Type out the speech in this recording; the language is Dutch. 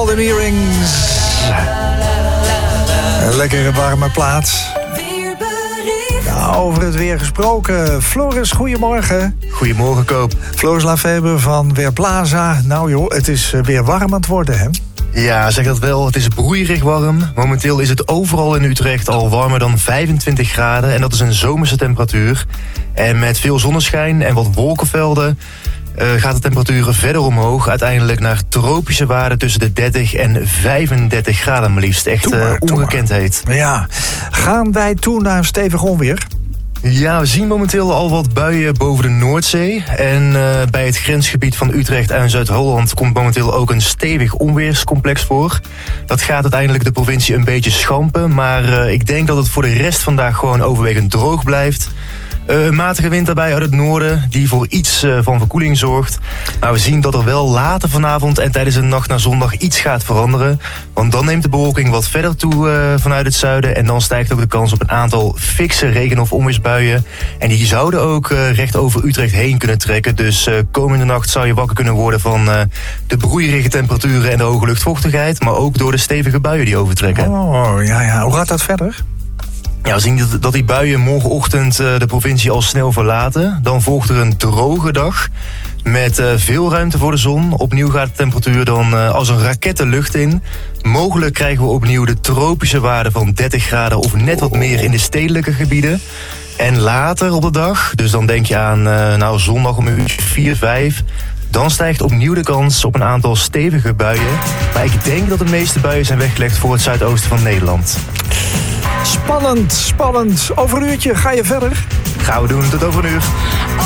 Golden Earrings. Een lekkere warme plaats. Nou, over het weer gesproken. Floris, goedemorgen. Goedemorgen, Koop. Floris Lafeber van Weerplaza. Nou joh, het is weer warm aan het worden, hè? Ja, zeg dat wel. Het is broeierig warm. Momenteel is het overal in Utrecht al warmer dan 25 graden. En dat is een zomerse temperatuur. En met veel zonneschijn en wat wolkenvelden gaat de temperatuur verder omhoog. Uiteindelijk naar tropische waarden tussen de 30 en 35 graden maar liefst. Echt ongekend heet. Ja. Gaan wij toe naar stevig onweer? Ja, we zien momenteel al wat buien boven de Noordzee. En bij het grensgebied van Utrecht en Zuid-Holland komt momenteel ook een stevig onweerscomplex voor. Dat gaat uiteindelijk de provincie een beetje schampen. Maar ik denk dat het voor de rest vandaag gewoon overwegend droog blijft. Matige wind daarbij uit het noorden, die voor iets van verkoeling zorgt. Maar we zien dat er wel later vanavond en tijdens de nacht naar zondag iets gaat veranderen. Want dan neemt de bewolking wat verder toe vanuit het zuiden. En dan stijgt ook de kans op een aantal fikse regen- of onweersbuien. En die zouden ook recht over Utrecht heen kunnen trekken. Dus komende nacht zou je wakker kunnen worden van de broeierige temperaturen en de hoge luchtvochtigheid. Maar ook door de stevige buien die overtrekken. Oh, ja. Hoe gaat dat verder? Ja, we zien dat die buien morgenochtend de provincie al snel verlaten. Dan volgt er een droge dag met veel ruimte voor de zon. Opnieuw gaat de temperatuur dan als een raket de lucht in. Mogelijk krijgen we opnieuw de tropische waarden van 30 graden of net wat meer in de stedelijke gebieden. En later op de dag, dus dan denk je aan zondag om een uurtje 4, 5... dan stijgt opnieuw de kans op een aantal stevige buien. Maar ik denk dat de meeste buien zijn weggelegd voor het zuidoosten van Nederland. Spannend. Over een uurtje ga je verder. Gaan we doen, tot over een uur.